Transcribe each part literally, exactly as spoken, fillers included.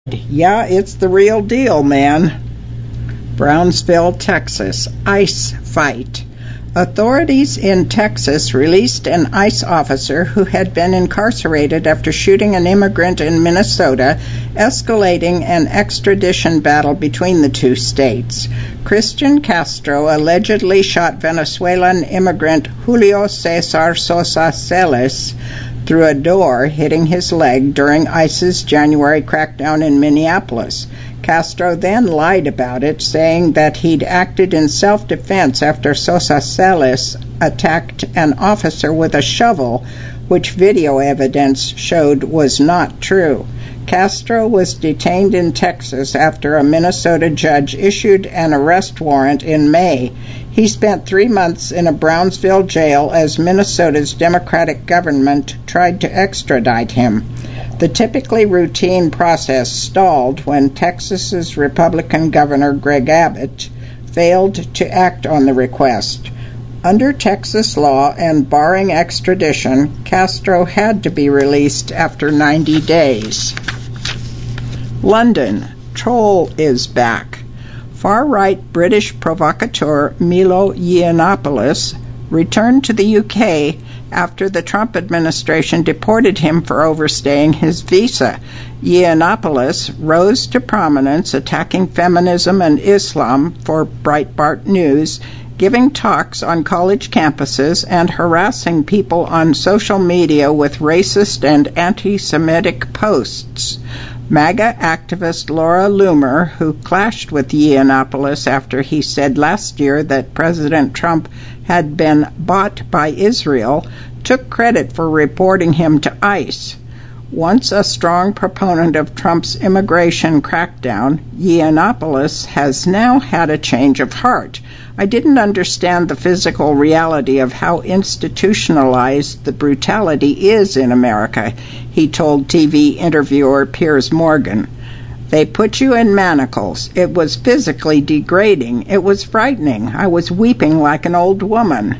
Yeah, it's the real deal, man. Brownsville, Texas. ICE fight. Authorities in Texas released an ICE officer who had been incarcerated after shooting an immigrant in Minnesota, escalating an extradition battle between the two states. Christian Castro allegedly shot Venezuelan immigrant Julio Cesar Sosa Celis through a door, hitting his leg during ICE's January crackdown in Minneapolis. Castro then lied about it, saying that he'd acted in self-defense after Sosa Celis attacked an officer with a shovel, which video evidence showed was not true. Castro was detained in Texas after a Minnesota judge issued an arrest warrant in May. He spent three months in a Brownsville jail as Minnesota's Democratic government tried to extradite him. The typically routine process stalled when Texas's Republican Governor Greg Abbott failed to act on the request. Under Texas law and barring extradition, Castro had to be released after ninety days. London. Troll is back. Far-right British provocateur Milo Yiannopoulos returned to the U K after the Trump administration deported him for overstaying his visa. Yiannopoulos rose to prominence attacking feminism and Islam for Breitbart News, giving talks on college campuses and harassing people on social media with racist and anti-Semitic posts. MAGA activist Laura Loomer, who clashed with Yiannopoulos after he said last year that President Trump had been bought by Israel, took credit for reporting him to ICE. Once a strong proponent of Trump's immigration crackdown, Yiannopoulos has now had a change of heart. I didn't understand the physical reality of how institutionalized the brutality is in America, he told T V interviewer Piers Morgan. They put you in manacles. It was physically degrading. It was frightening. I was weeping like an old woman.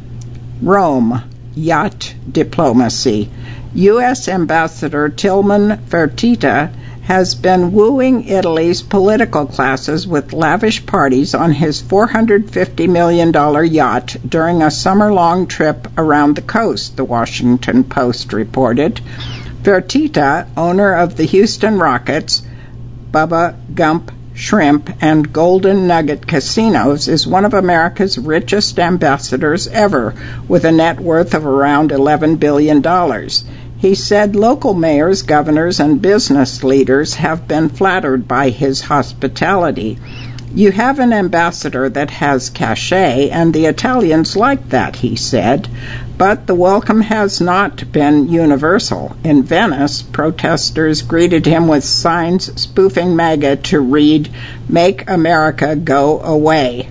Rome. Yacht diplomacy. U S Ambassador Tilman Fertitta has been wooing Italy's political classes with lavish parties on his four hundred fifty million dollars yacht during a summer-long trip around the coast, the Washington Post reported. Fertitta, owner of the Houston Rockets, Bubba Gump Shrimp, and Golden Nugget casinos, is one of America's richest ambassadors ever, with a net worth of around eleven billion dollars. He said local mayors, governors, and business leaders have been flattered by his hospitality. You have an ambassador that has cachet, and the Italians like that, he said. But the welcome has not been universal. In Venice, protesters greeted him with signs spoofing MAGA to read, "Make America Go Away."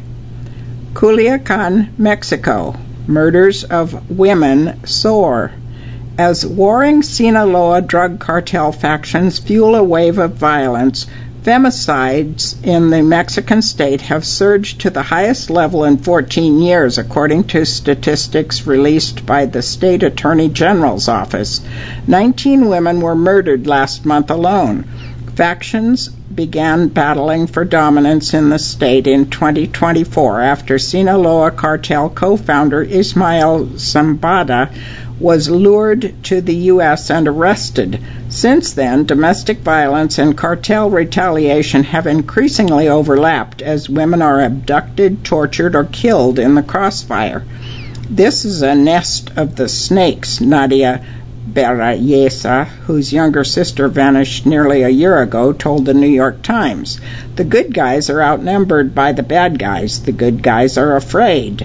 Culiacan, Mexico. Murders of women soar. As warring Sinaloa drug cartel factions fuel a wave of violence, femicides in the Mexican state have surged to the highest level in fourteen years, according to statistics released by the State Attorney General's office. nineteen women were murdered last month alone. Factions began battling for dominance in the state in twenty twenty-four after Sinaloa cartel co-founder Ismael Zambada was lured to the U S and arrested. Since then, domestic violence and cartel retaliation have increasingly overlapped as women are abducted, tortured, or killed in the crossfire. This is a nest of the snakes, Nadia Berrayesa, whose younger sister vanished nearly a year ago, told the New York Times. The good guys are outnumbered by the bad guys. The good guys are afraid.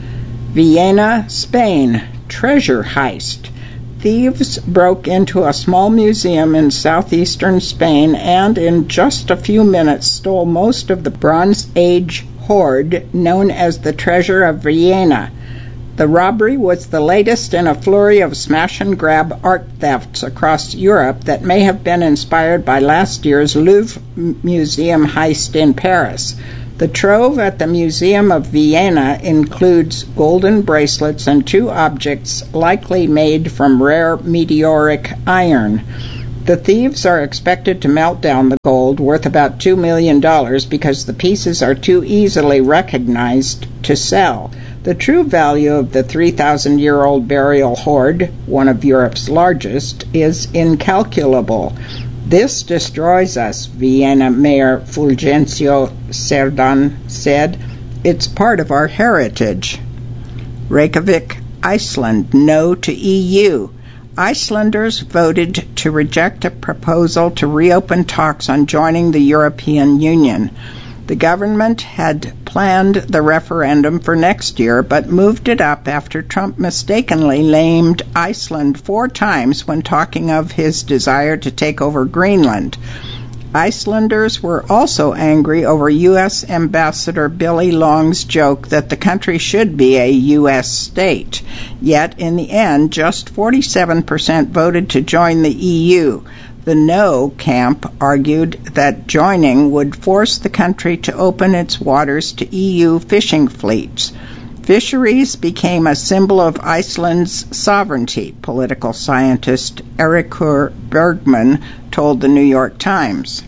Vienna, Spain. Treasure heist. Thieves broke into a small museum in southeastern Spain and in just a few minutes stole most of the Bronze Age hoard known as the Treasure of Vienna. The robbery was the latest in a flurry of smash-and-grab art thefts across Europe that may have been inspired by last year's Louvre Museum heist in Paris. The trove at the Museum of Vienna includes golden bracelets and two objects likely made from rare meteoric iron. The thieves are expected to melt down the gold, worth about two million dollars, because the pieces are too easily recognized to sell. The true value of the three thousand year old burial hoard, one of Europe's largest, is incalculable. This destroys us, Vienna Mayor Fulgencio Cerdan said. It's part of our heritage. Reykjavik, Iceland, no to E U. Icelanders voted to reject a proposal to reopen talks on joining the European Union. The government had planned the referendum for next year, but moved it up after Trump mistakenly named Iceland four times when talking of his desire to take over Greenland. Icelanders were also angry over U S Ambassador Billy Long's joke that the country should be a U S state. Yet, in the end, just forty-seven percent voted to join the E U. The no camp argued that joining would force the country to open its waters to E U fishing fleets. Fisheries became a symbol of Iceland's sovereignty, political scientist Eiríkur Bergman told the New York Times.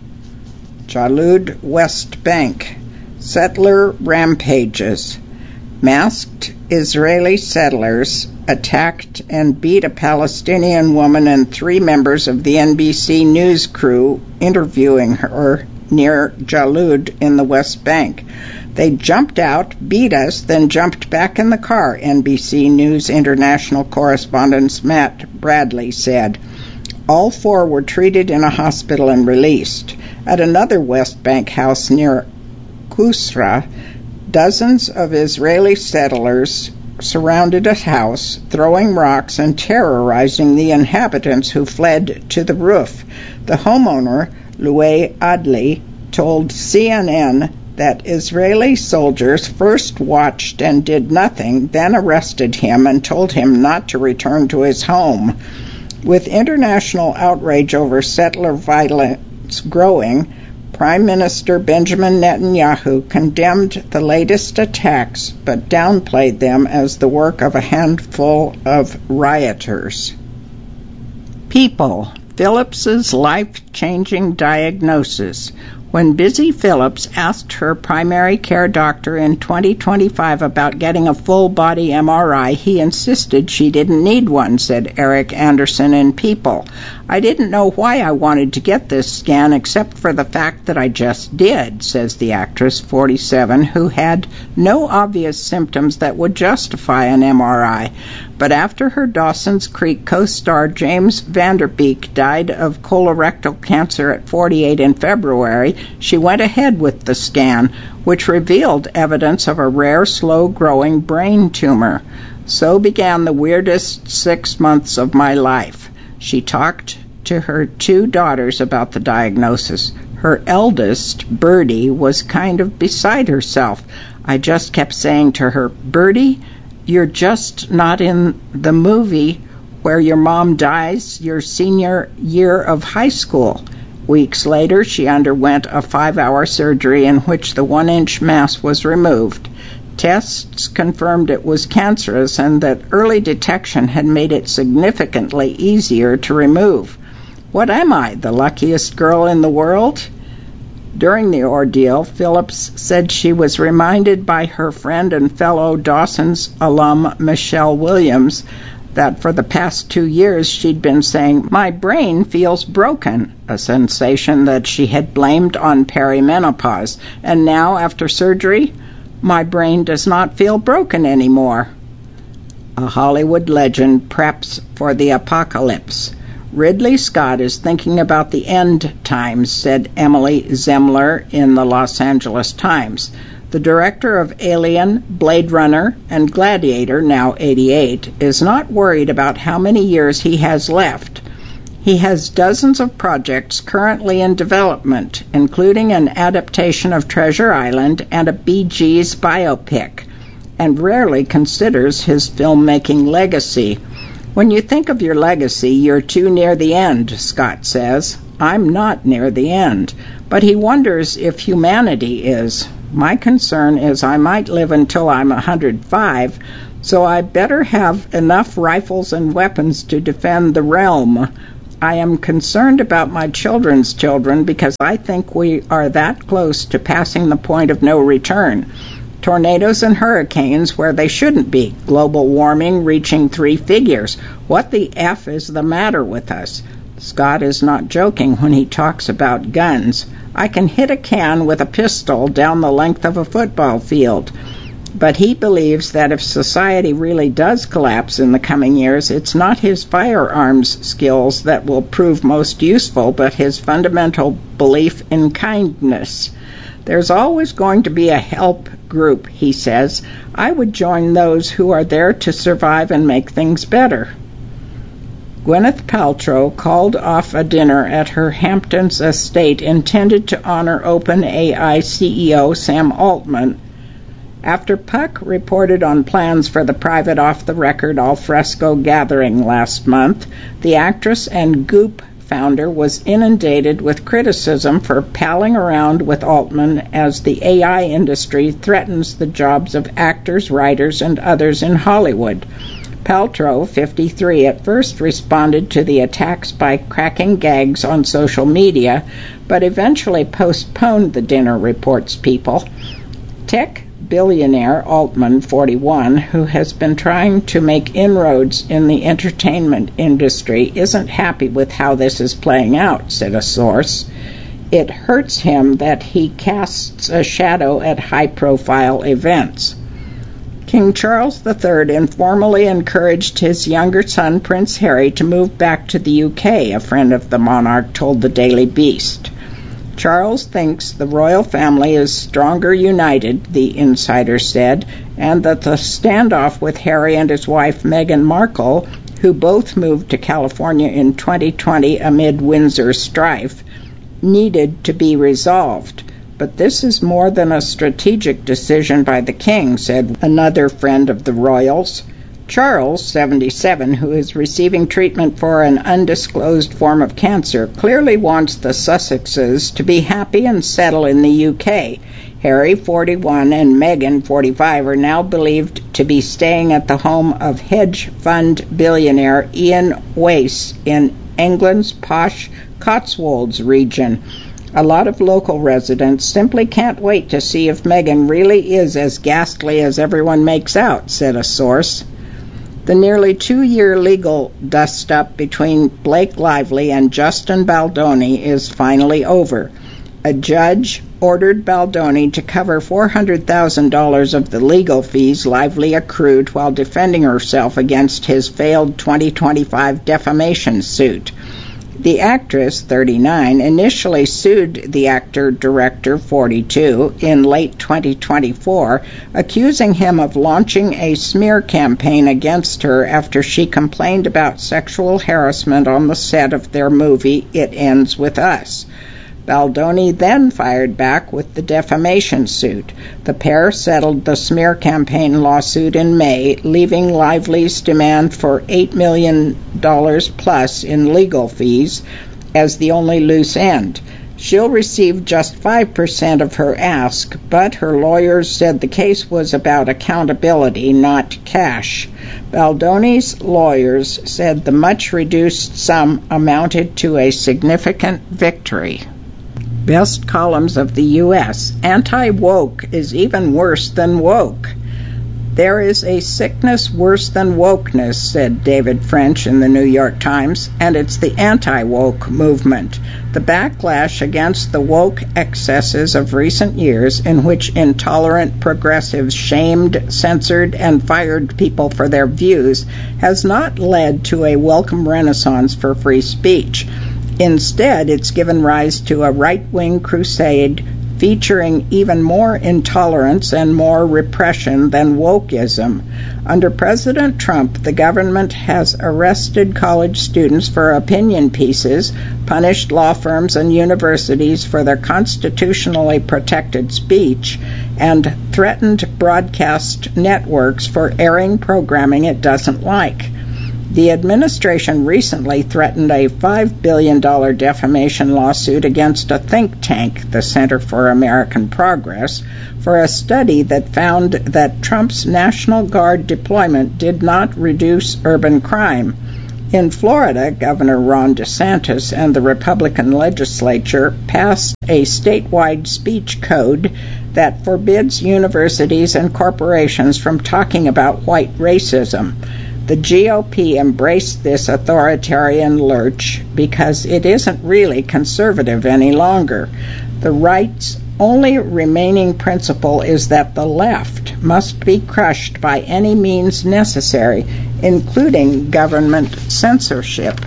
Jalud, West Bank. Settler rampages. Masked Israeli settlers attacked and beat a Palestinian woman and three members of the N B C News crew interviewing her near Jalud in the West Bank. They jumped out, beat us, then jumped back in the car, N B C News International correspondent Matt Bradley said. All four were treated in a hospital and released. At another West Bank house near Kusra, dozens of Israeli settlers surrounded a house, throwing rocks and terrorizing the inhabitants who fled to the roof. The homeowner, Louay Adli, told C N N that Israeli soldiers first watched and did nothing, then arrested him and told him not to return to his home. With international outrage over settler violence growing, Prime Minister Benjamin Netanyahu condemned the latest attacks but downplayed them as the work of a handful of rioters. People, Phillips's life-changing diagnosis. When Busy Phillips asked her primary care doctor in twenty twenty-five about getting a full-body M R I, he insisted she didn't need one, said Eric Anderson in People. I didn't know why I wanted to get this scan except for the fact that I just did, says the actress, forty-seven, who had no obvious symptoms that would justify an M R I. But after her Dawson's Creek co-star James Vanderbeek died of colorectal cancer at forty-eight in February, she went ahead with the scan, which revealed evidence of a rare, slow-growing brain tumor. So began the weirdest six months of my life. She talked to her two daughters about the diagnosis. Her eldest, Birdie, was kind of beside herself. I just kept saying to her, Birdie, you're just not in the movie where your mom dies your senior year of high school. Weeks later, she underwent a five-hour surgery in which the one-inch mass was removed. Tests confirmed it was cancerous and that early detection had made it significantly easier to remove. What am I, the luckiest girl in the world? During the ordeal, Phillips said she was reminded by her friend and fellow Dawson's alum Michelle Williams that for the past two years she'd been saying, my brain feels broken, a sensation that she had blamed on perimenopause. And now, after surgery, my brain does not feel broken anymore. A Hollywood legend preps for the apocalypse. Ridley Scott is thinking about the end times, said Emily Zemler in the Los Angeles Times. The director of Alien, Blade Runner, and Gladiator, now eighty-eight, is not worried about how many years he has left. He has dozens of projects currently in development, including an adaptation of Treasure Island and a Bee Gees biopic, and rarely considers his filmmaking legacy. When you think of your legacy, you're too near the end, Scott says. I'm not near the end, but he wonders if humanity is. My concern is I might live until I'm one hundred five, so I better have enough rifles and weapons to defend the realm. I am concerned about my children's children because I think we are that close to passing the point of no return. Tornadoes and hurricanes where they shouldn't be. Global warming reaching three figures. What the F is the matter with us? Scott is not joking when he talks about guns. I can hit a can with a pistol down the length of a football field. But he believes that if society really does collapse in the coming years, it's not his firearms skills that will prove most useful, but his fundamental belief in kindness. There's always going to be a help group, he says. I would join those who are there to survive and make things better. Gwyneth Paltrow called off a dinner at her Hamptons estate intended to honor OpenAI C E O Sam Altman after Puck reported on plans for the private off-the-record al-fresco gathering last month. The actress and Goop founder was inundated with criticism for palling around with Altman as the A I industry threatens the jobs of actors, writers, and others in Hollywood. Paltrow, fifty-three, at first responded to the attacks by cracking gags on social media, but eventually postponed the dinner, reports People. Tech billionaire Altman, forty-one, who has been trying to make inroads in the entertainment industry, isn't happy with how this is playing out, said a source. It hurts him that he casts a shadow at high-profile events. King Charles the Third informally encouraged his younger son, Prince Harry, to move back to the U K, a friend of the monarch told the Daily Beast. Charles thinks the royal family is stronger united, the insider said, and that the standoff with Harry and his wife Meghan Markle, who both moved to California in twenty twenty amid Windsor strife, needed to be resolved. But this is more than a strategic decision by the king, said another friend of the royals. Charles, seventy-seven, who is receiving treatment for an undisclosed form of cancer, clearly wants the Sussexes to be happy and settle in the U K. Harry, forty-one, and Meghan, forty-five, are now believed to be staying at the home of hedge fund billionaire Ian Wace in England's posh Cotswolds region. A lot of local residents simply can't wait to see if Meghan really is as ghastly as everyone makes out, said a source. The nearly two-year legal dust-up between Blake Lively and Justin Baldoni is finally over. A judge ordered Baldoni to cover four hundred thousand dollars of the legal fees Lively accrued while defending herself against his failed twenty twenty-five defamation suit. The actress, thirty-nine, initially sued the actor-director, forty-two, in late twenty twenty-four, accusing him of launching a smear campaign against her after she complained about sexual harassment on the set of their movie It Ends With Us. Baldoni then fired back with the defamation suit. The pair settled the smear campaign lawsuit in May, leaving Lively's demand for eight million dollars plus in legal fees as the only loose end. She'll receive just five percent of her ask, but her lawyers said the case was about accountability, not cash. Baldoni's lawyers said the much-reduced sum amounted to a significant victory. Best columns of the U S Anti-woke is even worse than woke. There is a sickness worse than wokeness, said David French in the New York Times, and it's the anti-woke movement. The backlash against the woke excesses of recent years, in which intolerant progressives shamed, censored, and fired people for their views, has not led to a welcome renaissance for free speech. Instead, it's given rise to a right-wing crusade featuring even more intolerance and more repression than wokeism. Under President Trump, the government has arrested college students for opinion pieces, punished law firms and universities for their constitutionally protected speech, and threatened broadcast networks for airing programming it doesn't like. The administration recently threatened a five billion dollars defamation lawsuit against a think tank, the Center for American Progress, for a study that found that Trump's National Guard deployment did not reduce urban crime. In Florida, Governor Ron DeSantis and the Republican legislature passed a statewide speech code that forbids universities and corporations from talking about white racism. The G O P embraced this authoritarian lurch because it isn't really conservative any longer. The right's only remaining principle is that the left must be crushed by any means necessary, including government censorship.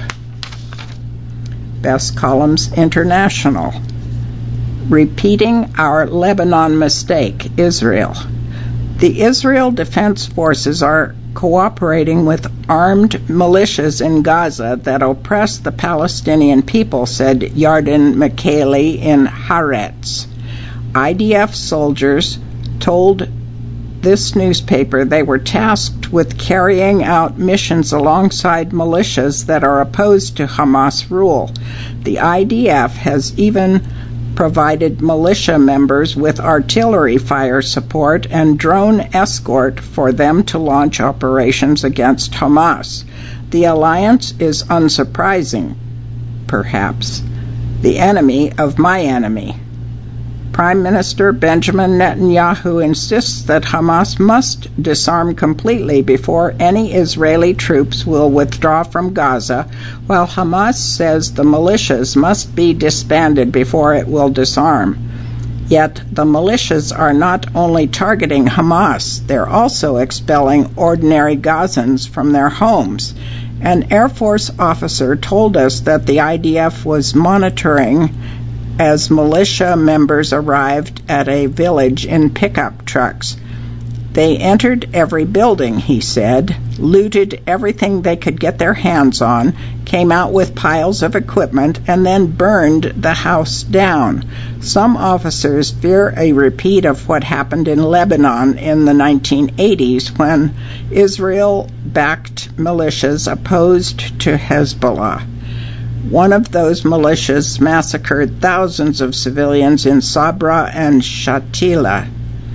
Best Columns International. Repeating our Lebanon mistake, Israel. The Israel Defense Forces are cooperating with armed militias in Gaza that oppress the Palestinian people, said Yarden Mikhaeli in Haaretz. I D F soldiers told this newspaper they were tasked with carrying out missions alongside militias that are opposed to Hamas rule. The I D F has even provided militia members with artillery fire support and drone escort for them to launch operations against Hamas. The alliance is unsurprising, perhaps, the enemy of my enemy. Prime Minister Benjamin Netanyahu insists that Hamas must disarm completely before any Israeli troops will withdraw from Gaza, while Hamas says the militias must be disbanded before it will disarm. Yet the militias are not only targeting Hamas, they're also expelling ordinary Gazans from their homes. An Air Force officer told us that the I D F was monitoring as militia members arrived at a village in pickup trucks. They entered every building, he said, looted everything they could get their hands on, came out with piles of equipment, and then burned the house down. Some officers fear a repeat of what happened in Lebanon in the nineteen eighties when Israel-backed militias opposed to Hezbollah. One of those militias massacred thousands of civilians in Sabra and Shatila.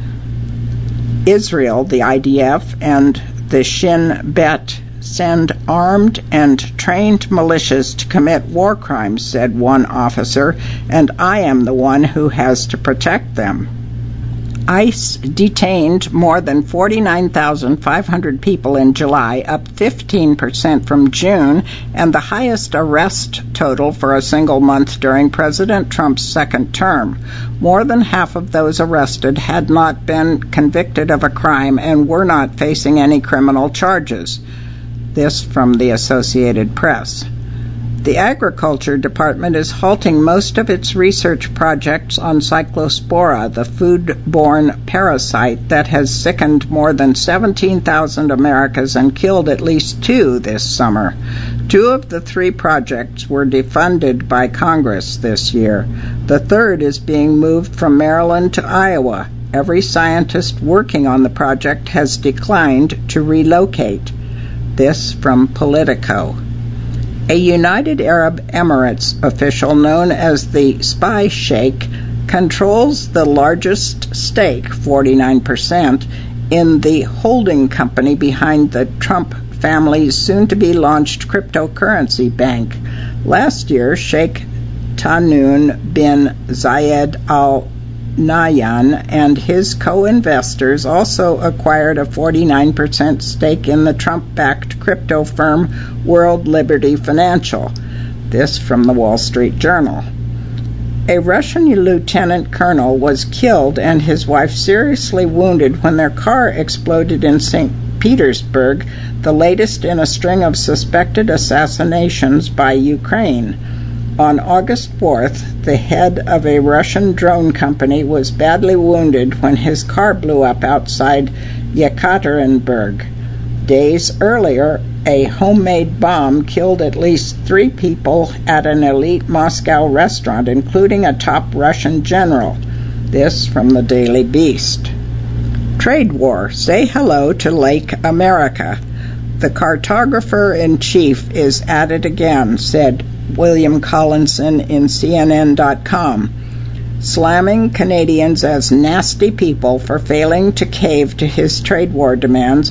Israel, the I D F, and the Shin Bet send armed and trained militias to commit war crimes, said one officer, and I am the one who has to protect them. ICE detained more than forty-nine thousand five hundred people in July, up fifteen percent from June, and the highest arrest total for a single month during President Trump's second term. More than half of those arrested had not been convicted of a crime and were not facing any criminal charges. This from the Associated Press. The Agriculture Department is halting most of its research projects on Cyclospora, the food-borne parasite that has sickened more than seventeen thousand Americans and killed at least two this summer. Two of the three projects were defunded by Congress this year. The third is being moved from Maryland to Iowa. Every scientist working on the project has declined to relocate. This from Politico. A United Arab Emirates official known as the Spy Sheikh controls the largest stake, forty-nine percent, in the holding company behind the Trump family's soon-to-be-launched cryptocurrency bank. Last year, Sheikh Tahnoon bin Zayed Al Nahyan and his co-investors also acquired a forty-nine percent stake in the Trump-backed crypto firm World Liberty Financial. This from the Wall Street Journal. A Russian lieutenant colonel was killed and his wife seriously wounded when their car exploded in Saint Petersburg, the latest in a string of suspected assassinations by Ukraine. On August fourth, the head of a Russian drone company was badly wounded when his car blew up outside Yekaterinburg. Days earlier, a homemade bomb killed at least three people at an elite Moscow restaurant, including a top Russian general. This from the Daily Beast. Trade war. Say hello to Lake America. The cartographer-in-chief is at it again, said William Collinson in C N N dot com, slamming Canadians as nasty people for failing to cave to his trade war demands.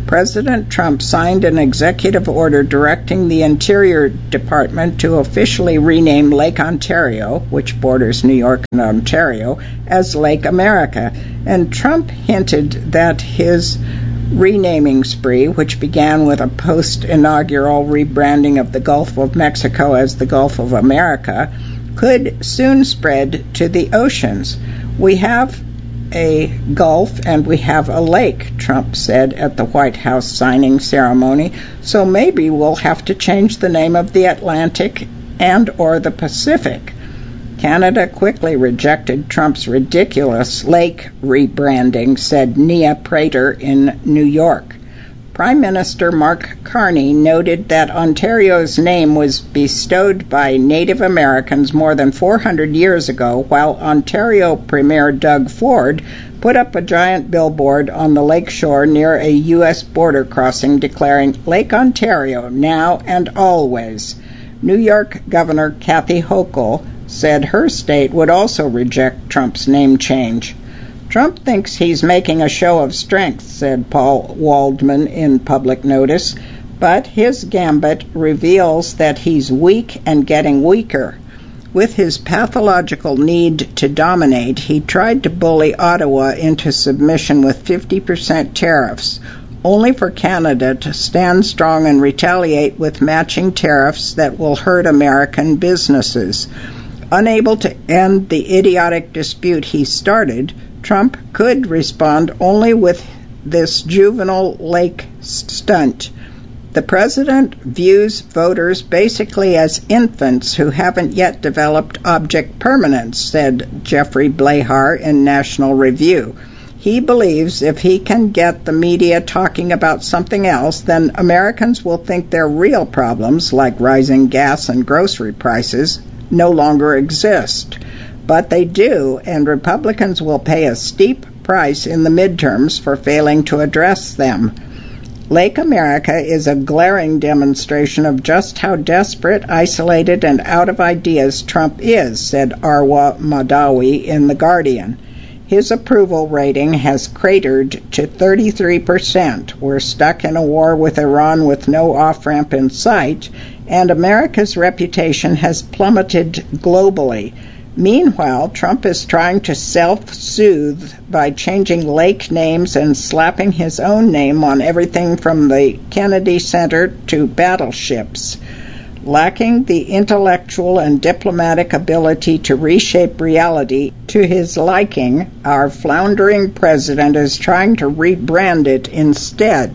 President Trump signed an executive order directing the Interior Department to officially rename Lake Ontario, which borders New York and Ontario, as Lake America. And Trump hinted that his renaming spree, which began with a post-inaugural rebranding of the Gulf of Mexico as the Gulf of America, could soon spread to the oceans. We have a gulf and we have a lake, Trump said at the White House signing ceremony, so maybe we'll have to change the name of the Atlantic and or the Pacific. Canada quickly rejected Trump's ridiculous lake rebranding, said Nia Prater in New York. Prime Minister Mark Carney noted that Ontario's name was bestowed by Native Americans more than four hundred years ago, while Ontario Premier Doug Ford put up a giant billboard on the lakeshore near a U S border crossing declaring Lake Ontario now and always. New York Governor Kathy Hochul said her state would also reject Trump's name change. Trump thinks he's making a show of strength, said Paul Waldman in Public Notice, but his gambit reveals that he's weak and getting weaker. With his pathological need to dominate, he tried to bully Ottawa into submission with fifty percent tariffs, only for Canada to stand strong and retaliate with matching tariffs that will hurt American businesses. Unable to end the idiotic dispute he started, Trump could respond only with this juvenile lake stunt. The president views voters basically as infants who haven't yet developed object permanence, said Jeffrey Blahar in National Review. He believes if he can get the media talking about something else, then Americans will think their real problems, like rising gas and grocery prices, no longer exist. But they do, and Republicans will pay a steep price in the midterms for failing to address them. Lake America is a glaring demonstration of just how desperate, isolated, and out of ideas Trump is, said Arwa Madawi in The Guardian. His approval rating has cratered to thirty-three percent. We're stuck in a war with Iran with no off-ramp in sight, and America's reputation has plummeted globally. Meanwhile, Trump is trying to self-soothe by changing lake names and slapping his own name on everything from the Kennedy Center to battleships. Lacking the intellectual and diplomatic ability to reshape reality to his liking, our floundering president is trying to rebrand it instead.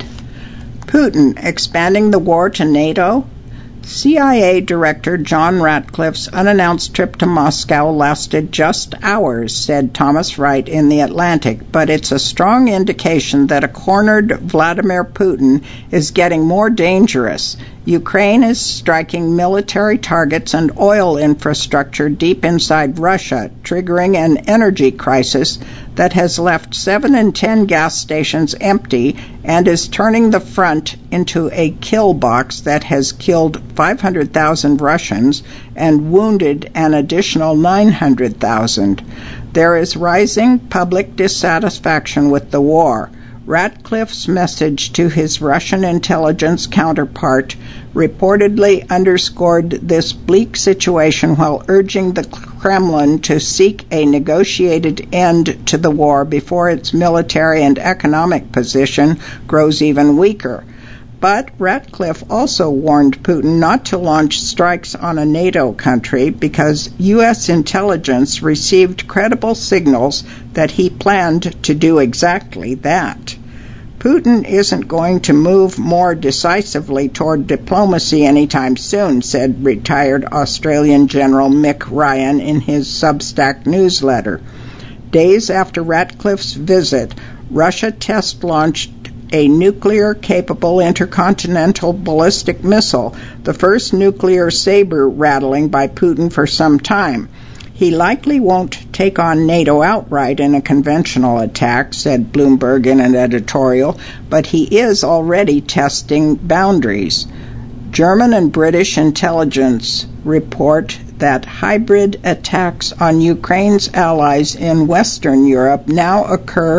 Putin expanding the war to NATO? C I A Director John Ratcliffe's unannounced trip to Moscow lasted just hours, said Thomas Wright in The Atlantic, but it's a strong indication that a cornered Vladimir Putin is getting more dangerous. Ukraine is striking military targets and oil infrastructure deep inside Russia, triggering an energy crisis that has left seven in ten gas stations empty and is turning the front into a kill box that has killed five hundred thousand Russians and wounded an additional nine hundred thousand. There is rising public dissatisfaction with the war. Ratcliffe's message to his Russian intelligence counterpart reportedly underscored this bleak situation while urging the Kremlin to seek a negotiated end to the war before its military and economic position grows even weaker. But Ratcliffe also warned Putin not to launch strikes on a NATO country because U S intelligence received credible signals that he planned to do exactly that. Putin isn't going to move more decisively toward diplomacy anytime soon, said retired Australian General Mick Ryan in his Substack newsletter. Days after Ratcliffe's visit, Russia test-launched a nuclear-capable intercontinental ballistic missile, the first nuclear saber rattling by Putin for some time. He likely won't take on NATO outright in a conventional attack, said Bloomberg in an editorial, but he is already testing boundaries. German and British intelligence report that hybrid attacks on Ukraine's allies in Western Europe now occur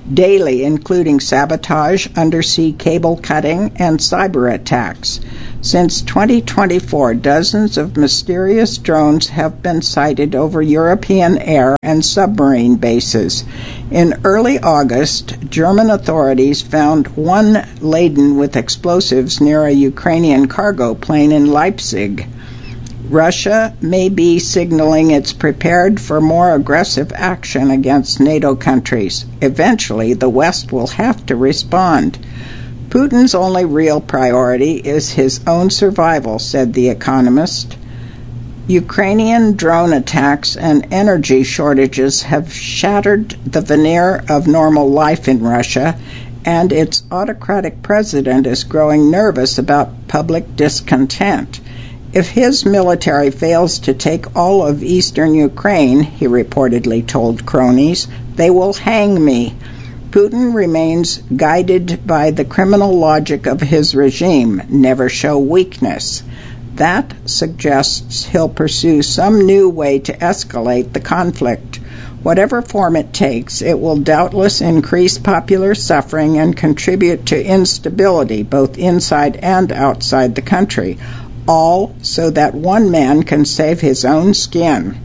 daily, including sabotage, undersea cable cutting, and cyber attacks. Since twenty twenty-four, dozens of mysterious drones have been sighted over European air and submarine bases. In early August, German authorities found one laden with explosives near a Ukrainian cargo plane in Leipzig. Russia may be signaling it's prepared for more aggressive action against NATO countries. Eventually, the West will have to respond. Putin's only real priority is his own survival, said The Economist. Ukrainian drone attacks and energy shortages have shattered the veneer of normal life in Russia, and its autocratic president is growing nervous about public discontent. If his military fails to take all of eastern Ukraine, he reportedly told cronies, they will hang me. Putin remains guided by the criminal logic of his regime, never show weakness. That suggests he'll pursue some new way to escalate the conflict. Whatever form it takes, it will doubtless increase popular suffering and contribute to instability both inside and outside the country, all so that one man can save his own skin.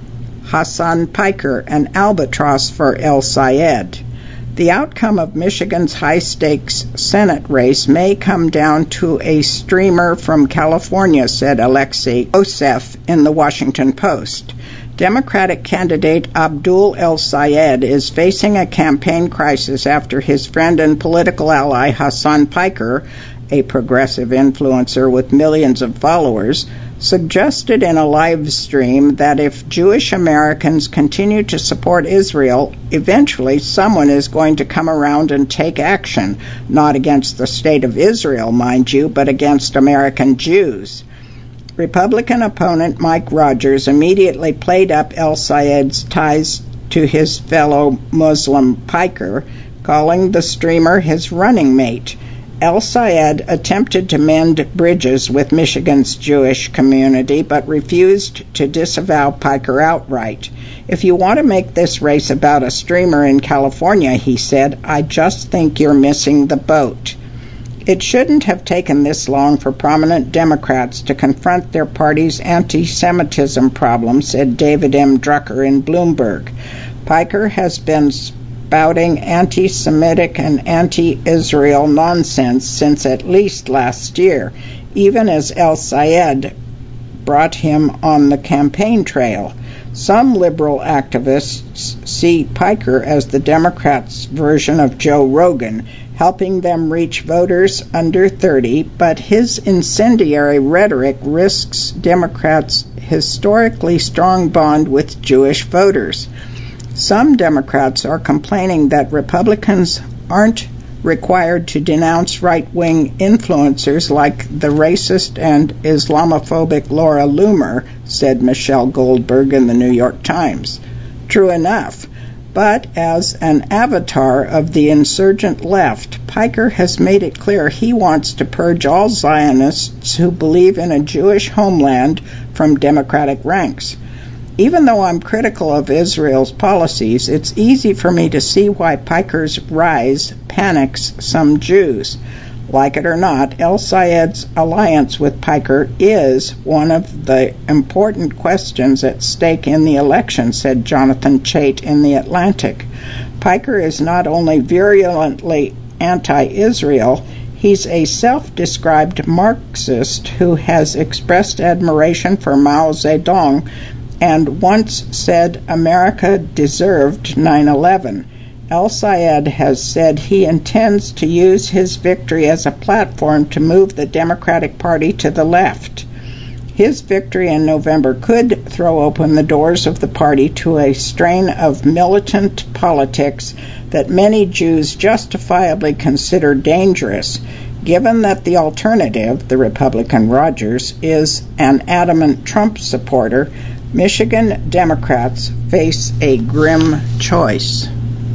Hassan Piker, an albatross for El-Sayed. The outcome of Michigan's high-stakes Senate race may come down to a streamer from California, said Alexei Ossoff in the Washington Post. Democratic candidate Abdul El-Sayed is facing a campaign crisis after his friend and political ally Hassan Piker, a progressive influencer with millions of followers, suggested in a live stream that if Jewish Americans continue to support Israel, eventually someone is going to come around and take action, not against the state of Israel, mind you, but against American Jews. Republican opponent Mike Rogers immediately played up El-Sayed's ties to his fellow Muslim Piker, calling the streamer his running mate. El-Sayed attempted to mend bridges with Michigan's Jewish community, but refused to disavow Piker outright. If you want to make this race about a streamer in California, he said, I just think you're missing the boat. It shouldn't have taken this long for prominent Democrats to confront their party's anti-Semitism problem, said David M. Drucker in Bloomberg. Piker has been spouting anti-Semitic and anti-Israel nonsense since at least last year, even as El-Sayed brought him on the campaign trail. Some liberal activists see Piker as the Democrats' version of Joe Rogan, helping them reach voters under thirty, but his incendiary rhetoric risks Democrats' historically strong bond with Jewish voters. Some Democrats are complaining that Republicans aren't required to denounce right-wing influencers like the racist and Islamophobic Laura Loomer, said Michelle Goldberg in the New York Times. True enough, but as an avatar of the insurgent left, Piker has made it clear he wants to purge all Zionists who believe in a Jewish homeland from Democratic ranks. Even though I'm critical of Israel's policies, it's easy for me to see why Piker's rise panics some Jews. Like it or not, El-Sayed's alliance with Piker is one of the important questions at stake in the election, said Jonathan Chait in The Atlantic. Piker is not only virulently anti-Israel, he's a self-described Marxist who has expressed admiration for Mao Zedong and once said America deserved nine eleven. El-Sayed has said he intends to use his victory as a platform to move the Democratic Party to the left. His victory in November could throw open the doors of the party to a strain of militant politics that many Jews justifiably consider dangerous, given that the alternative, the Republican Rogers, is an adamant Trump supporter. Michigan Democrats face a grim choice.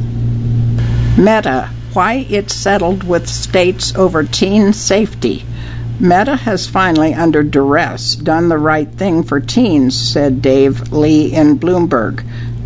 Meta, why it settled with states over teen safety. Meta has finally, under duress, done the right thing for teens, said Dave Lee in Bloomberg.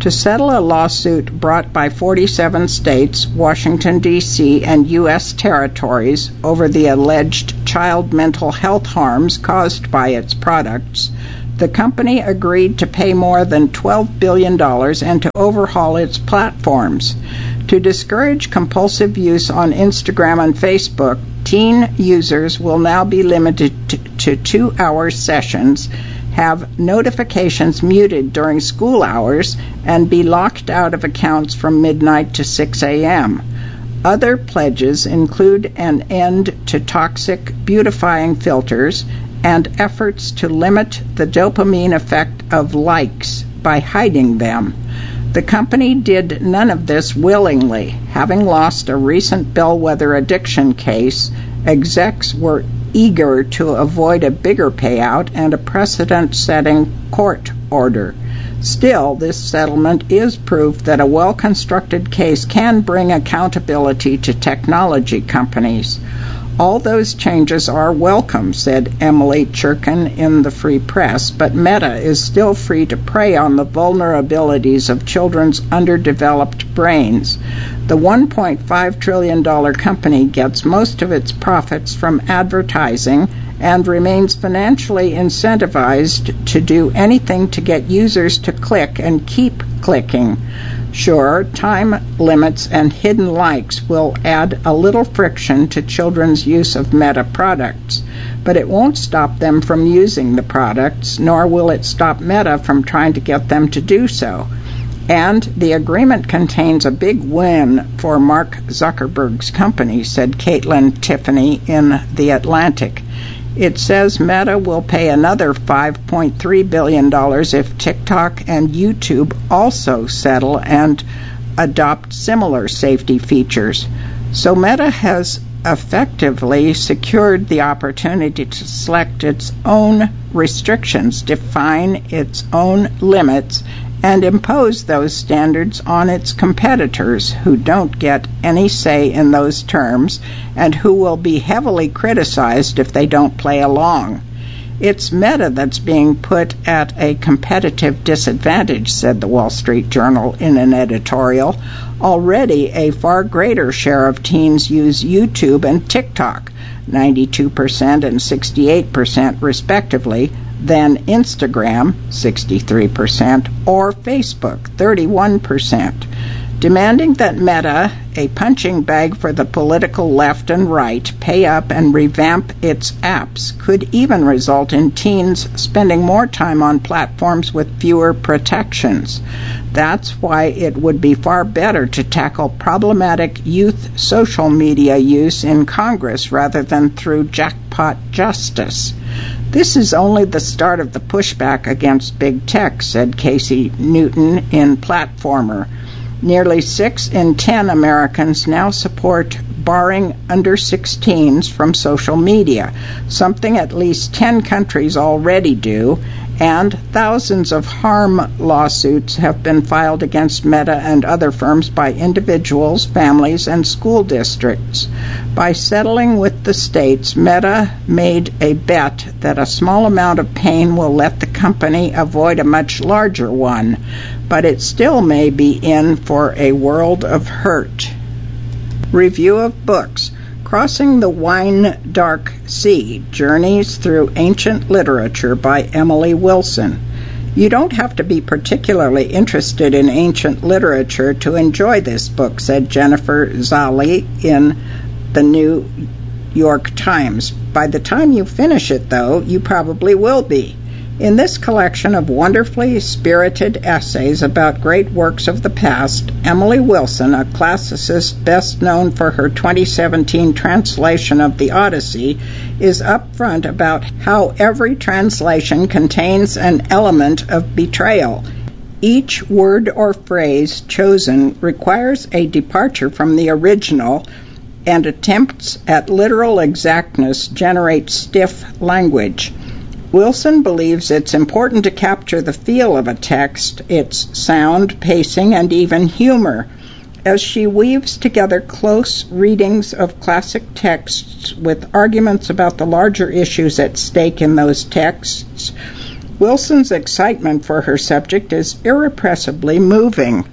to settle a lawsuit brought by forty-seven states, Washington, D C, and U S territories over the alleged child mental health harms caused by its products. The company agreed to pay more than twelve billion dollars and to overhaul its platforms. To discourage compulsive use on Instagram and Facebook, teen users will now be limited to, to two-hour sessions, have notifications muted during school hours, and be locked out of accounts from midnight to six a.m. Other pledges include an end to toxic beautifying filters and efforts to limit the dopamine effect of likes by hiding them. The company did none of this willingly. Having lost a recent bellwether addiction case, execs were eager to avoid a bigger payout and a precedent-setting court order. Still, this settlement is proof that a well-constructed case can bring accountability to technology companies. All those changes are welcome, said Emily Churkin in the Free Press, but Meta is still free to prey on the vulnerabilities of children's underdeveloped brains. The one point five trillion dollars company gets most of its profits from advertising and remains financially incentivized to do anything to get users to click and keep clicking. Sure, time limits and hidden likes will add a little friction to children's use of Meta products, but it won't stop them from using the products, nor will it stop Meta from trying to get them to do so. And the agreement contains a big win for Mark Zuckerberg's company, said Caitlin Tiffany in The Atlantic. It says Meta will pay another five point three billion dollars if TikTok and YouTube also settle and adopt similar safety features. So Meta has effectively secured the opportunity to select its own restrictions, define its own limits, and impose those standards on its competitors who don't get any say in those terms and who will be heavily criticized if they don't play along. It's Meta that's being put at a competitive disadvantage, said the Wall Street Journal in an editorial. Already a far greater share of teens use YouTube and TikTok, ninety-two percent and sixty-eight percent respectively, than Instagram, sixty-three percent, or Facebook, thirty-one percent. Demanding that Meta, a punching bag for the political left and right, pay up and revamp its apps could even result in teens spending more time on platforms with fewer protections. That's why it would be far better to tackle problematic youth social media use in Congress rather than through jackpot justice. This is only the start of the pushback against big tech, said Casey Newton in Platformer. Nearly six in ten Americans now support barring under sixteens from social media, something at least ten countries already do, and thousands of harm lawsuits have been filed against Meta and other firms by individuals, families, and school districts. By settling with the states, Meta made a bet that a small amount of pain will let the company avoid a much larger one, but it still may be in for a world of hurt. Review of books. Crossing the Wine Dark Sea, Journeys Through Ancient Literature by Emily Wilson. You don't have to be particularly interested in ancient literature to enjoy this book, said Jennifer Zali in the New York Times. By the time you finish it, though, you probably will be. In this collection of wonderfully spirited essays about great works of the past, Emily Wilson, a classicist best known for her twenty seventeen translation of the Odyssey, is upfront about how every translation contains an element of betrayal. Each word or phrase chosen requires a departure from the original, and attempts at literal exactness generate stiff language. Wilson believes it's important to capture the feel of a text, its sound, pacing, and even humor. As she weaves together close readings of classic texts with arguments about the larger issues at stake in those texts, Wilson's excitement for her subject is irrepressibly moving.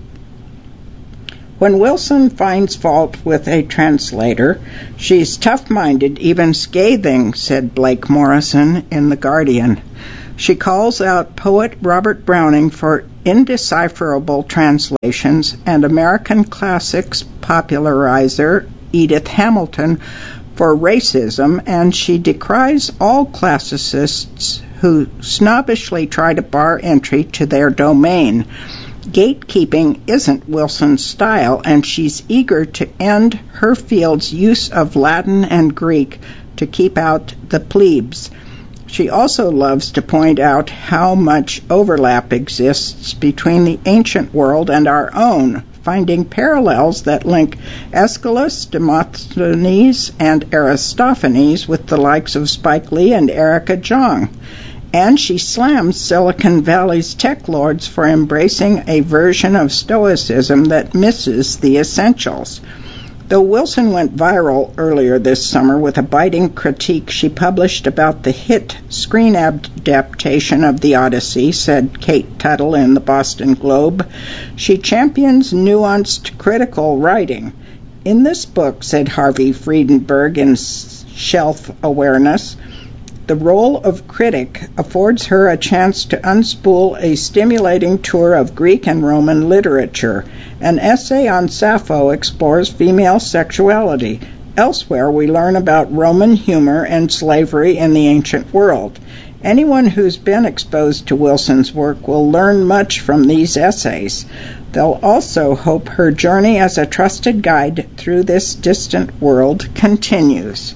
When Wilson finds fault with a translator, she's tough-minded, even scathing, said Blake Morrison in The Guardian. She calls out poet Robert Browning for indecipherable translations and American classics popularizer Edith Hamilton for racism, and she decries all classicists who snobbishly try to bar entry to their domain. Gatekeeping isn't Wilson's style, and she's eager to end her field's use of Latin and Greek to keep out the plebes. She also loves to point out how much overlap exists between the ancient world and our own, finding parallels that link Aeschylus, Demosthenes, and Aristophanes with the likes of Spike Lee and Erica Jong. And she slams Silicon Valley's tech lords for embracing a version of Stoicism that misses the essentials. Though Wilson went viral earlier this summer with a biting critique she published about the hit screen adaptation of The Odyssey, said Kate Tuttle in the Boston Globe, she champions nuanced critical writing. In this book, said Harvey Friedenberg in Shelf Awareness, the role of critic affords her a chance to unspool a stimulating tour of Greek and Roman literature. An essay on Sappho explores female sexuality. Elsewhere, we learn about Roman humor and slavery in the ancient world. Anyone who's been exposed to Wilson's work will learn much from these essays. They'll also hope her journey as a trusted guide through this distant world continues.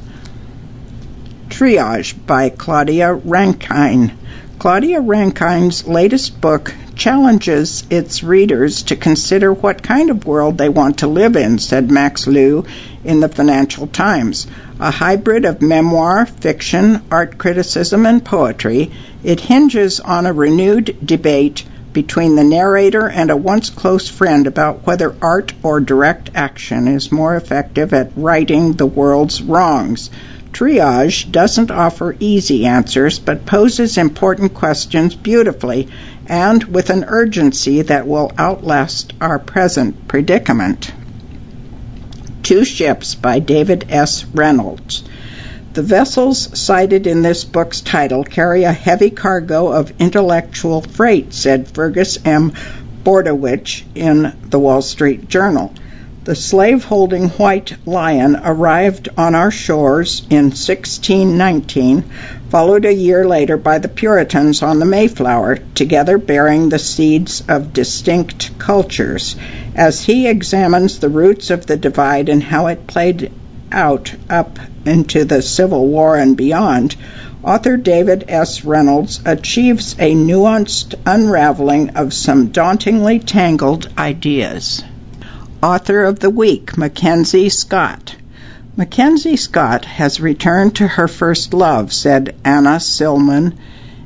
Triage by Claudia Rankine. Claudia Rankine's latest book challenges its readers to consider what kind of world they want to live in, said Max Liu in the Financial Times. A hybrid of memoir, fiction, art criticism, and poetry, it hinges on a renewed debate between the narrator and a once close friend about whether art or direct action is more effective at righting the world's wrongs. Triage doesn't offer easy answers, but poses important questions beautifully and with an urgency that will outlast our present predicament. Two Ships by David S. Reynolds. The vessels cited in this book's title carry a heavy cargo of intellectual freight, said Fergus M. Bordowich in the Wall Street Journal. The slave-holding White Lion arrived on our shores in sixteen nineteen, followed a year later by the Puritans on the Mayflower, together bearing the seeds of distinct cultures. As he examines the roots of the divide and how it played out up into the Civil War and beyond, author David S. Reynolds achieves a nuanced unraveling of some dauntingly tangled ideas. Author of the Week, Mackenzie Scott. Mackenzie Scott has returned to her first love, said Anna Silman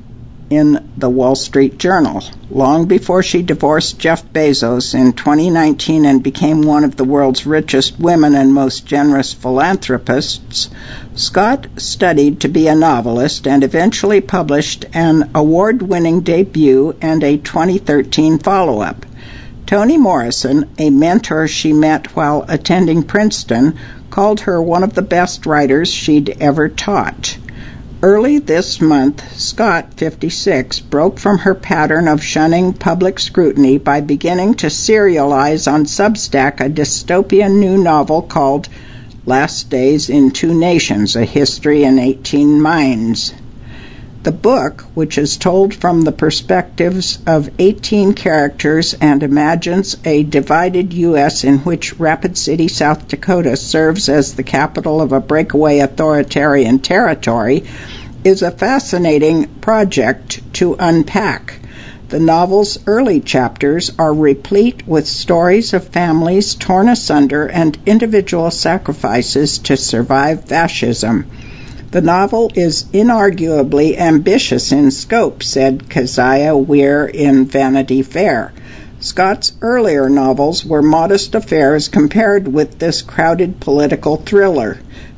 in the Wall Street Journal. Long before she divorced Jeff Bezos in twenty nineteen and became one of the world's richest women and most generous philanthropists, Scott studied to be a novelist and eventually published an award-winning debut and a twenty thirteen follow-up. Toni Morrison, a mentor she met while attending Princeton, called her one of the best writers she'd ever taught. Early this month, Scott, fifty-six, broke from her pattern of shunning public scrutiny by beginning to serialize on Substack a dystopian new novel called Last Days in Two Nations, A History in eighteen Minds. The book, which is told from the perspectives of eighteen characters and imagines a divided U S in which Rapid City, South Dakota serves as the capital of a breakaway authoritarian territory, is a fascinating project to unpack. The novel's early chapters are replete with stories of families torn asunder and individual sacrifices to survive fascism. The novel is inarguably ambitious in scope, said Keziah Weir in Vanity Fair. Scott's earlier novels were modest affairs compared with this crowded political thriller.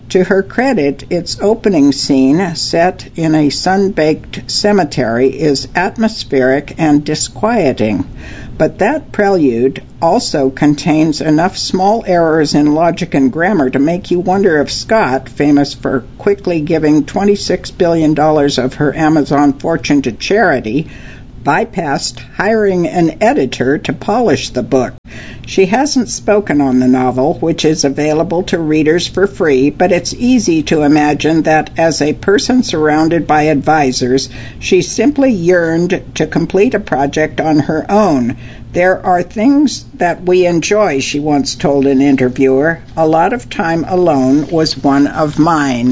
To her credit, its opening scene, set in a sun-baked cemetery, is atmospheric and disquieting. But that prelude also contains enough small errors in logic and grammar to make you wonder if Scott, famous for quickly giving twenty-six billion dollars of her Amazon fortune to charity, bypassed hiring an editor to polish the book. She hasn't spoken on the novel, which is available to readers for free, but it's easy to imagine that as a person surrounded by advisors, she simply yearned to complete a project on her own. There are things that we enjoy, she once told an interviewer. A lot of time alone was one of mine.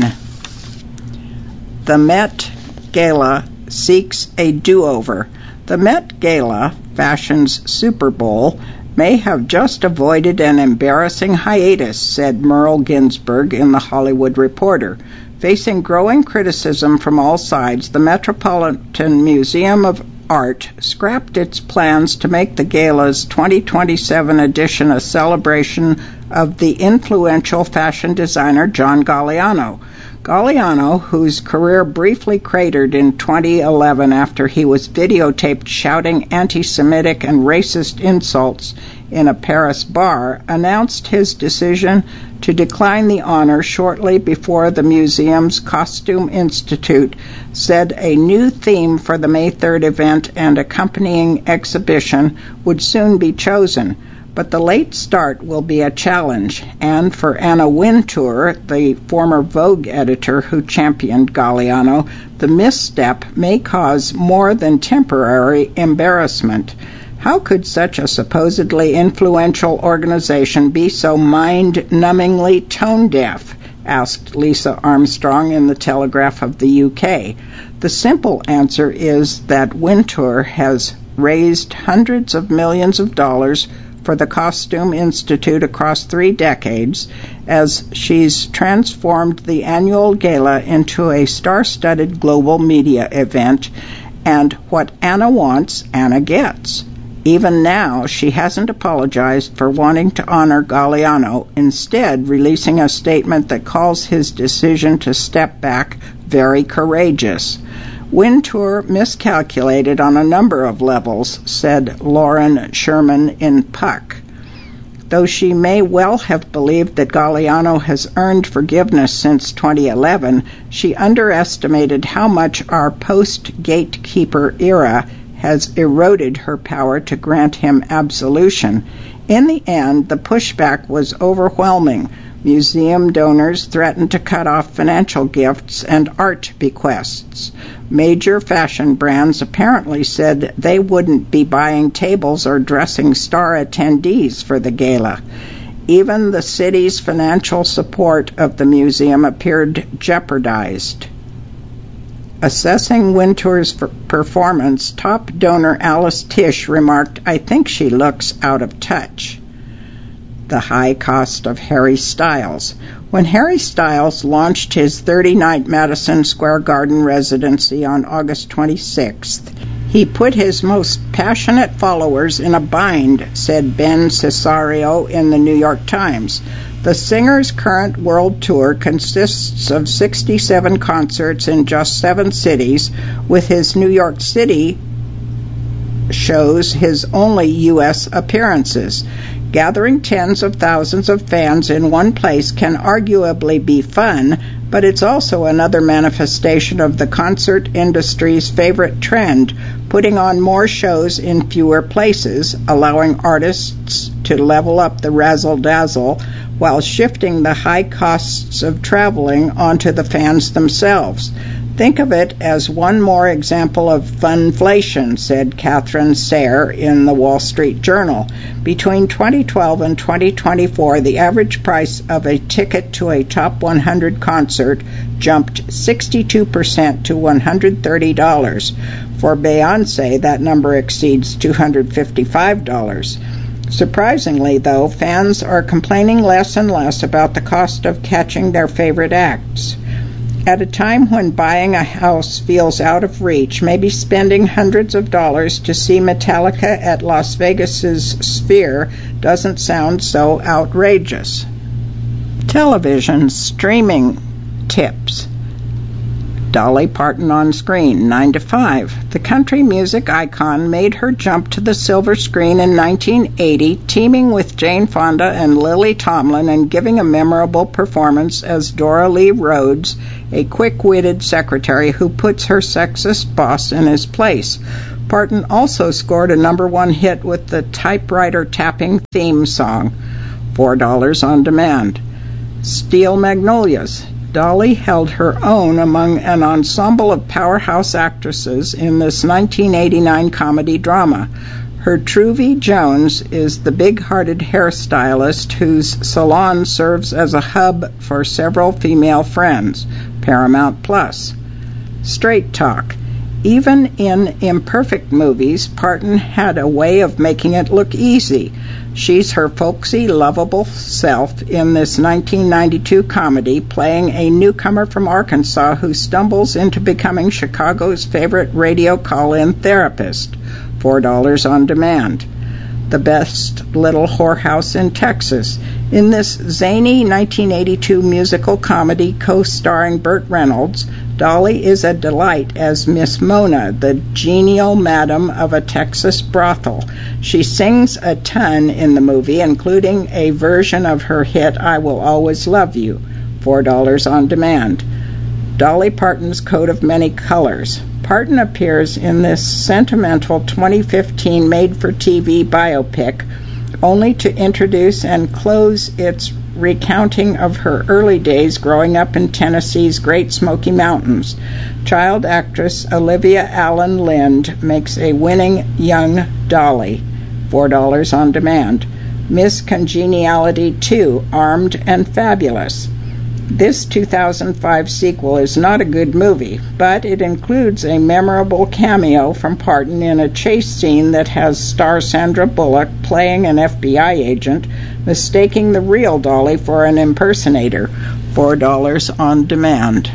The Met Gala seeks a do-over. The Met Gala, fashion's Super Bowl, may have just avoided an embarrassing hiatus, said Merle Ginsberg in The Hollywood Reporter. Facing growing criticism from all sides, the Metropolitan Museum of Art scrapped its plans to make the gala's twenty twenty-seven edition a celebration of the influential fashion designer John Galliano. Galliano, whose career briefly cratered in twenty eleven after he was videotaped shouting anti-Semitic and racist insults in a Paris bar, announced his decision to decline the honor shortly before the museum's Costume Institute said a new theme for the May third event and accompanying exhibition would soon be chosen. But the late start will be a challenge, and for Anna Wintour, the former Vogue editor who championed Galliano, the misstep may cause more than temporary embarrassment. How could such a supposedly influential organization be so mind-numbingly tone-deaf? Asked Lisa Armstrong in the Telegraph of the U K. The simple answer is that Wintour has raised hundreds of millions of dollars for the Costume Institute across three decades, as she's transformed the annual gala into a star-studded global media event, and what Anna wants, Anna gets. Even now, she hasn't apologized for wanting to honor Galliano, instead releasing a statement that calls his decision to step back very courageous. Wintour miscalculated on a number of levels, said Lauren Sherman in Puck. Though she may well have believed that Galliano has earned forgiveness since twenty eleven, she underestimated how much our post-gatekeeper era has eroded her power to grant him absolution. In the end, the pushback was overwhelming. Museum donors threatened to cut off financial gifts and art bequests. Major fashion brands apparently said they wouldn't be buying tables or dressing star attendees for the gala. Even the city's financial support of the museum appeared jeopardized. Assessing Wintour's performance, top donor Alice Tisch remarked, "I think she looks out of touch." The high cost of Harry Styles. When Harry Styles launched his thirty-night Madison Square Garden residency on August twenty-sixth, he put his most passionate followers in a bind, said Ben Cesario in the New York Times. The singer's current world tour consists of sixty-seven concerts in just seven cities, with his New York City shows his only U S appearances. Gathering tens of thousands of fans in one place can arguably be fun, but it's also another manifestation of the concert industry's favorite trend, putting on more shows in fewer places, allowing artists to level up the razzle-dazzle while shifting the high costs of traveling onto the fans themselves. Think of it as one more example of funflation, said Catherine Sayre in the Wall Street Journal. Between twenty twelve and twenty twenty-four, the average price of a ticket to a top one hundred concert jumped sixty-two percent to one hundred thirty dollars. For Beyoncé, that number exceeds two hundred fifty-five dollars. Surprisingly, though, fans are complaining less and less about the cost of catching their favorite acts. At a time when buying a house feels out of reach, maybe spending hundreds of dollars to see Metallica at Las Vegas's Sphere doesn't sound so outrageous. Television streaming tips. Dolly Parton on screen, nine to five. The country music icon made her jump to the silver screen in nineteen eighty, teaming with Jane Fonda and Lily Tomlin and giving a memorable performance as Dora Lee Rhodes, a quick-witted secretary who puts her sexist boss in his place. Parton also scored a number one hit with the typewriter tapping theme song, four dollars on demand. Steel Magnolias. Dolly held her own among an ensemble of powerhouse actresses in this nineteen eighty-nine comedy drama. Gertrude Jones is the big-hearted hairstylist whose salon serves as a hub for several female friends. Paramount Plus. Straight Talk. Even in imperfect movies, Parton had a way of making it look easy. She's her folksy, lovable self in this nineteen ninety-two comedy, playing a newcomer from Arkansas who stumbles into becoming Chicago's favorite radio call-in therapist. four dollars on demand. The Best Little Whorehouse in Texas. In this zany nineteen eighty-two musical comedy co-starring Burt Reynolds, Dolly is a delight as Miss Mona, the genial madam of a Texas brothel. She sings a ton in the movie, including a version of her hit I Will Always Love You, four dollars on demand. Dolly Parton's Coat of Many Colors. Parton appears in this sentimental twenty fifteen made-for-T V biopic, only to introduce and close its recounting of her early days growing up in Tennessee's Great Smoky Mountains. Child actress Olivia Allen Lind makes a winning young Dolly, four dollars on demand. Miss Congeniality two, Armed and Fabulous. This two thousand five sequel is not a good movie, but it includes a memorable cameo from Parton in a chase scene that has star Sandra Bullock playing an F B I agent, mistaking the real Dolly for an impersonator, four dollars on demand.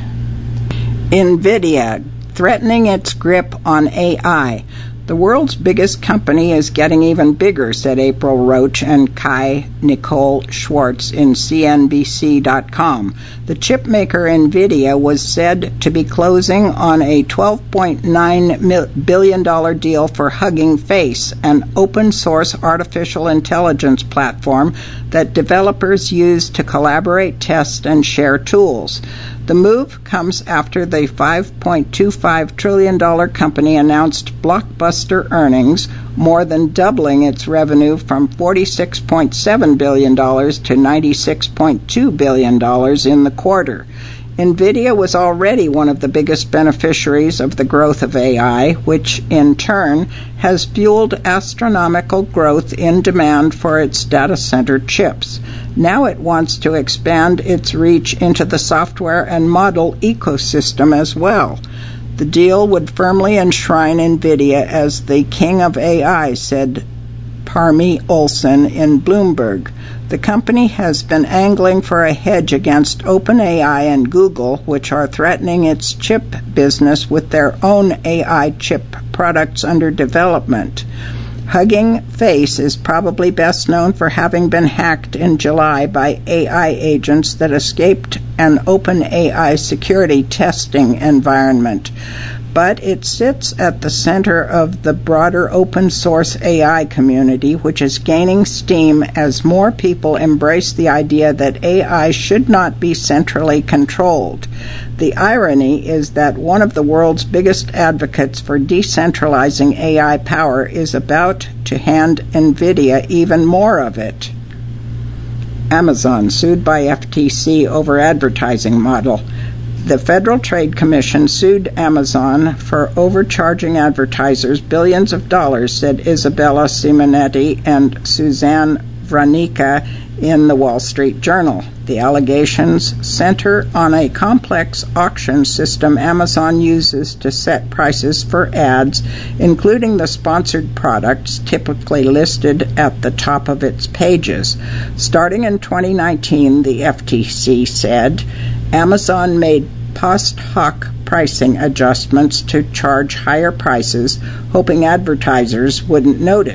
NVIDIA, threatening its grip on A I. The world's biggest company is getting even bigger, said April Roach and Kai Nicole Schwartz in C N B C dot com. The chipmaker NVIDIA was said to be closing on a twelve point nine billion dollars deal for Hugging Face, an open-source artificial intelligence platform that developers use to collaborate, test, and share tools. The move comes after the five point two five trillion dollars company announced blockbuster earnings, more than doubling its revenue from forty-six point seven billion dollars to ninety-six point two billion dollars in the quarter. NVIDIA was already one of the biggest beneficiaries of the growth of A I, which in turn has fueled astronomical growth in demand for its data center chips. Now it wants to expand its reach into the software and model ecosystem as well. The deal would firmly enshrine NVIDIA as the king of A I, said Parmi Olson in Bloomberg. The company has been angling for a hedge against OpenAI and Google, which are threatening its chip business with their own A I chip products under development. Hugging Face is probably best known for having been hacked in July by A I agents that escaped an OpenAI security testing environment. But it sits at the center of the broader open-source A I community, which is gaining steam as more people embrace the idea that A I should not be centrally controlled. The irony is that one of the world's biggest advocates for decentralizing A I power is about to hand NVIDIA even more of it. Amazon sued by F T C over advertising model. The Federal Trade Commission sued Amazon for overcharging advertisers billions of dollars, said Isabella Simonetti and Suzanne Vranica in the Wall Street Journal. The allegations center on a complex auction system Amazon uses to set prices for ads, including the sponsored products typically listed at the top of its pages. Starting in twenty nineteen, the F T C said, Amazon made post hoc pricing adjustments to charge higher prices, hoping advertisers wouldn't notice.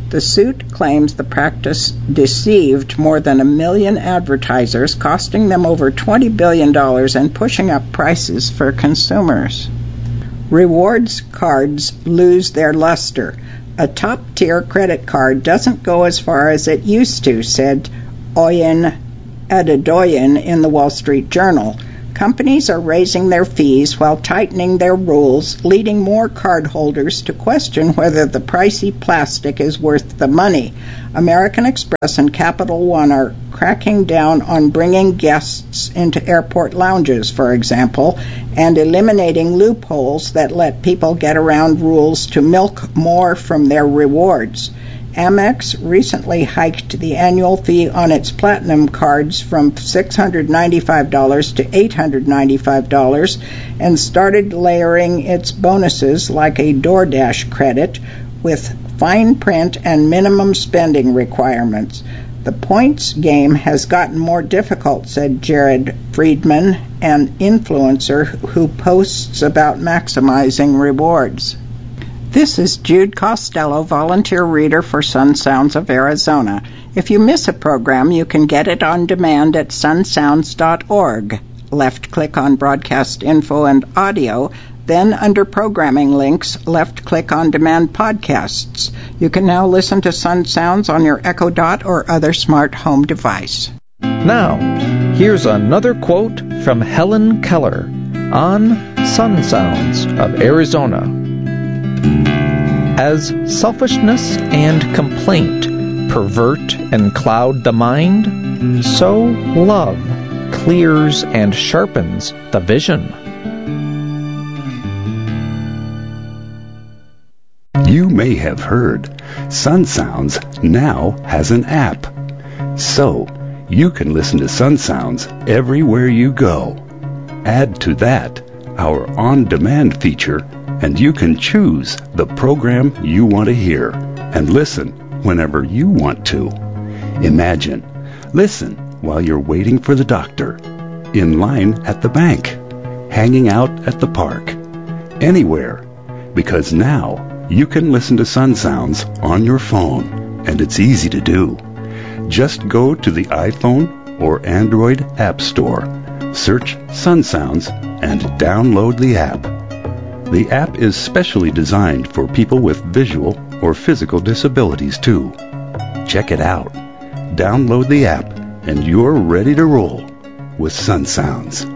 The suit claims the practice deceived more than a million advertisers, costing them over twenty billion dollars and pushing up prices for consumers. Rewards cards lose their luster. A top-tier credit card doesn't go as far as it used to, said Oyen Adedoyan in the Wall Street Journal. Companies are raising their fees while tightening their rules, leading more cardholders to question whether the pricey plastic is worth the money. American Express and Capital One are cracking down on bringing guests into airport lounges, for example, and eliminating loopholes that let people get around rules to milk more from their rewards. Amex recently hiked the annual fee on its platinum cards from six hundred ninety-five dollars to eight hundred ninety-five dollars and started layering its bonuses like a DoorDash credit with fine print and minimum spending requirements. The points game has gotten more difficult, said Jared Friedman, an influencer who posts about maximizing rewards. This is Jude Costello, volunteer reader for Sun Sounds of Arizona. If you miss a program, you can get it on demand at sun sounds dot org. Left-click on Broadcast Info and Audio, then under Programming Links, left-click on Demand Podcasts. You can now listen to Sun Sounds on your Echo Dot or other smart home device. Now, here's another quote from Helen Keller on Sun Sounds of Arizona. As selfishness and complaint pervert and cloud the mind, so love clears and sharpens the vision. You may have heard Sun Sounds now has an app. So, you can listen to Sun Sounds everywhere you go. Add to that our on-demand feature, and you can choose the program you want to hear and listen whenever you want to. Imagine, listen while you're waiting for the doctor, in line at the bank, hanging out at the park, anywhere, because now you can listen to Sun Sounds on your phone, and it's easy to do. Just go to the iPhone or Android App Store, search Sun Sounds, and download the app. The app is specially designed for people with visual or physical disabilities, too. Check it out. Download the app, and you're ready to roll with Sun Sounds.